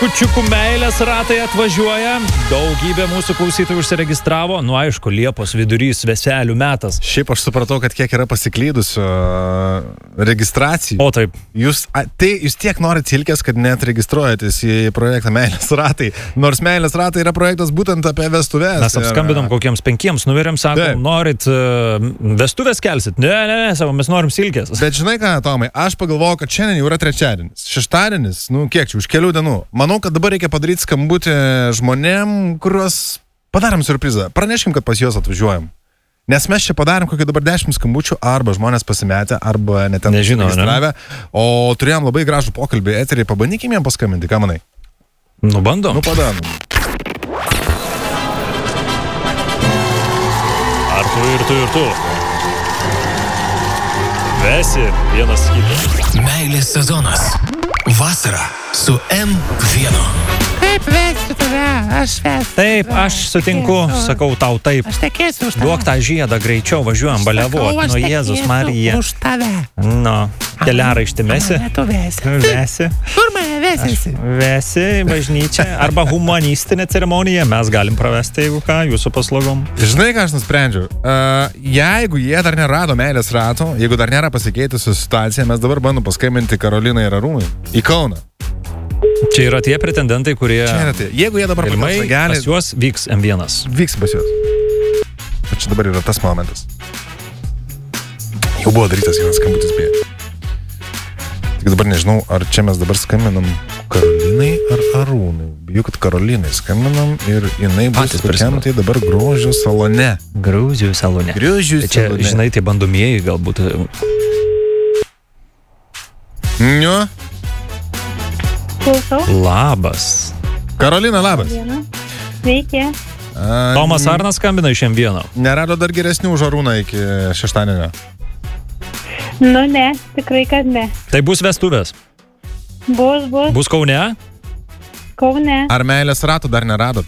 Kučiukų meilės ratai atvažiuoja, daugybė mūsų klausytojų užsiregistravo, aišku, Liepos vidurys, veselių metas. Šiaip aš supratau, kad kiek yra pasiklydusio registracijų. O taip. Jūs tiek norit silkės, kad net registruojatės į projektą Meilės ratai. Nors Meilės ratai yra projektas būtent apie vestuvės. Mes apskambinam kokiems 5, nuverėm, sakom, norit vestuvės kelsit? Ne, savo, mes norim silkės. Bet žinai ką, Tomai, aš pagalvojau, kad šiandien jau yra trečiadienis. Šeštadienis, kiek čia, už kelių dienų. Manau, kad dabar reikia padaryti skambutį žmonėm, kuriuos padarom siurprizą. Praneškim, kad pas juos atvažiuojam. Nes mes čia padarėm kokį dabar 10 skambučių, arba žmonės pasimetę, arba neten registravę. O turėjom labai gražų pokalbį eterį, pabandykim jiem paskambinti, ką manai? Bandom. Padarom. Ar tu? Vesi vienas kitą. Meilės sezonas. Vasara su M1. Taip, vesiu tave, aš vesiu. Taip, aš sutinku, sakau tau taip. Aš tekėsiu už tave. Duok tą žiedą greičiau, važiuojam baliavot. Nu, Jėzus Marija. Už tave. Keliaraištį mesi? Tu vesi. Vesi. Kur mane vesiesi? Vesi į bažnyčią. Arba humanistinę ceremoniją mes galim pravesti, jeigu ką, jūsų paslaugom. Žinai, ką aš nusprendžiau? Jeigu jie dar nerado Meilės rato, jeigu dar nėra pasikeitusi situacija, mes dabar bandom paskambinti Karolinai ir Arūnui į Kauną. Čia yra tie pretendentai, kurie... Čia yra tie. Jeigu jie dabar pas juos vyks M1. Vyks pas juos. Bet čia dabar yra tas momentas. Jau buvo darytas vienas skambutis beje. Tik dabar nežinau, ar čia mes dabar skambinam Karolinai ar Arūnai. Bijau, kad Karolinai skambinam ir jinai bus kokiam tai dabar grožio salone. Grožio salone. Čia, žinai, tie bandomieji galbūt. Klausau. Labas. Karolina, labas. Sveiki. Tomas Arnas skambina iš M1. Nerado dar geresnių už Arūną iki šeštadienio? Ne, tikrai kad ne. Tai bus vestuvės? Bus. Bus Kaune? Kaune. Ar Meilės rato dar neradot?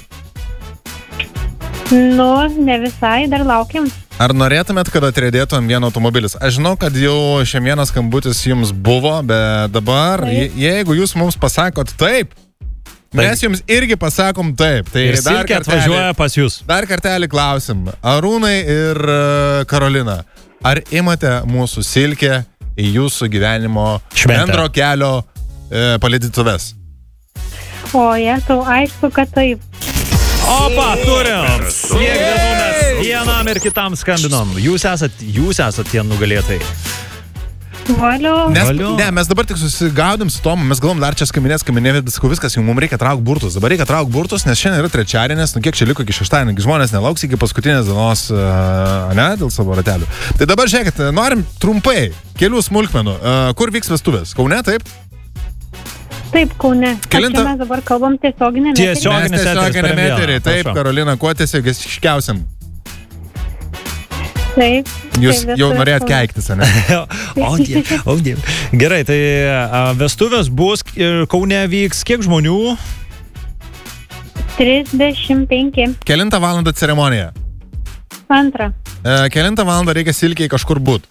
Ne visai, dar laukiam. Ar norėtumėt, kad atriedėtų M1 automobilis? Aš žinau, kad jau šiandien skambutis jums buvo, bet dabar, jeigu jūs mums pasakot taip, mes jums irgi pasakom taip. Tai ir silkė atvažiuoja pas jūs. Dar kartelį klausim. Arūnai ir Karolina, ar imate mūsų silkę į jūsų gyvenimo bendro kelio palydytuves? Tau aišku, kad taip. Opa, turim! Siekdami mes vienam ir kitam skambinom. Jūs esat tie nugalėtai. Valio. Ne, mes dabar tik susigaudėm su Tomu, mes galvom dar čia skambinėti, viskas, jau mums reikia traukti burtus. Dabar reikia traukti burtus, nes šiandien yra trečiadienis, kiek čia liko iki šeštadienio, žmonės nelauks iki paskutinės dienos, dėl savo ratelių. Tai dabar žiūrėkit, norim trumpai, kelių smulkmenų. Kur vyks vestuvės? Kaune, taip? Taip, Kaune. Mes dabar kalbam tiesioginėme eterį. Taip, Karolina, kuo tiesiogiškiausiam? Taip. Jūs jau norėjot keiktis, ne? O diev. Gerai, tai vestuvės bus, Kaune vyks kiek žmonių? 35. Kelintą valandą ceremonija? 2. Kelintą valandą reikia silkiai kažkur būt?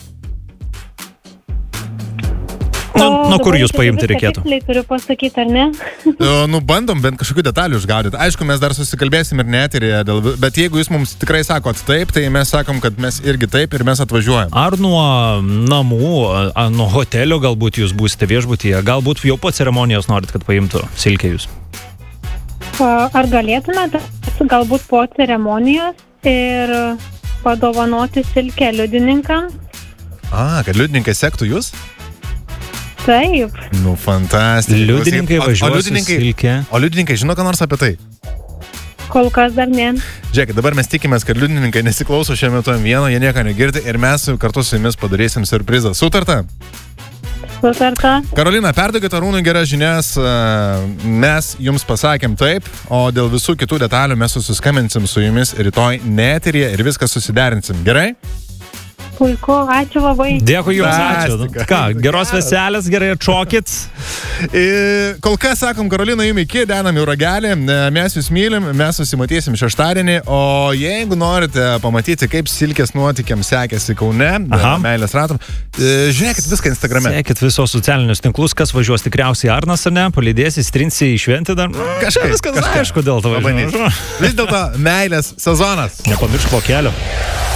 Nuo kur jūs paimti reikėtų? Tiksliai turiu pasakyti, ar ne? Bandom bent kažkokių detalių išgaudyti. Aišku, mes dar susikalbėsim ir neterėje, bet jeigu jūs mums tikrai sakot taip, tai mes sakom, kad mes irgi taip ir mes atvažiuojam. Ar nuo namų, nuo hotelio galbūt jūs būsite viešbutyje, galbūt jau po ceremonijos norit, kad paimtų silkę jūs? Ar galėtumėte galbūt po ceremonijos ir padovanoti silkę liudininkams? Kad liudininkai sektų jūs? Taip. Fantastiškai. Liudininkai važiuoja su silke. O liudininkai žino ką nors apie tai? Kol kas dar ne. Žiūrėkit, dabar mes tikimės, kad liudininkai nesiklauso šiuo metu M1, jie nieko negirdi ir mes kartu su jumis padarysim siurprizą. Sutarta? Sutarta. Karolina, perduokit Arūnui geras žinias, mes jums pasakėm taip, o dėl visų kitų detalių mes susiskambinsim su jumis rytoj neteryje ir viską susiderinsim. Gerai? Puiku, ačiū labai. Dėkui jums, ačiū. Fantastika. Ką, geros veselės, gerai atšokit. Kol kas sakom, Karolina, jums iki, denam jau ragelį, mes jūs mylim, mes susimatysim šeštadienį, o jeigu norite pamatyti, kaip Silkės nuotykiams sekėsi Kaune, meilės ratom, žiūrėkit viską Instagrame. Sekit visos socialinius tinklus, kas važiuos tikriausiai Arnas, ar ne, palydėsi, strinsi į šventį dar. Viskas aišku dėl to. Vis dėlto meilės sezonas. Nepamiršk vokelio.